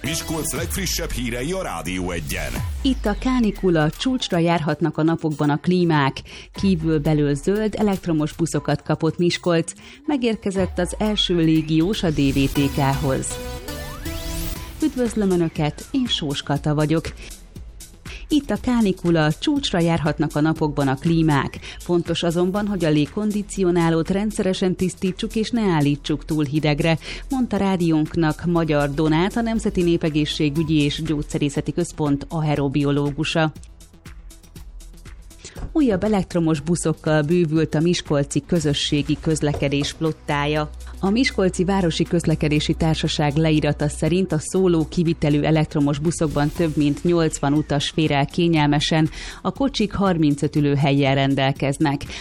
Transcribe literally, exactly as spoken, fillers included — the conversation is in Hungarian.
Miskolc legfrissebb hírei a Rádió Egyen. Itt a kánikula, csúcsra járhatnak a napokban a klímák. Kívül-belül zöld, elektromos buszokat kapott Miskolc. Megérkezett az első légiós a dé vé té ká-hoz. Üdvözlöm Önöket, én Sós Kata vagyok. Itt a kánikula, csúcsra járhatnak a napokban a klímák. Fontos azonban, hogy a légkondicionálót rendszeresen tisztítsuk és ne állítsuk túl hidegre, mondta rádiónknak Magyar Donát, a Nemzeti Népegészségügyi és Gyógyszerészeti Központ aerobiológusa. Újabb elektromos buszokkal bővült a miskolci közösségi közlekedés flottája. A Miskolci Városi Közlekedési Társaság leírata szerint a szóló kivitelű elektromos buszokban több mint nyolcvan utas fér el kényelmesen, a kocsik harmincöt ülőhellyel rendelkeznek.